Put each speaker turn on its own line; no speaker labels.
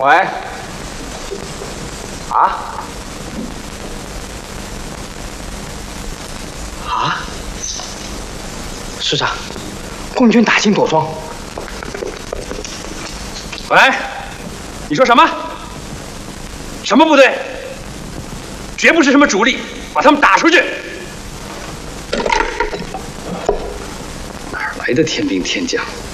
喂，师长，共军打进朵庄。
喂，你说什么？什么部队？绝不是什么主力，把他们打出去！哪儿来的天兵天将？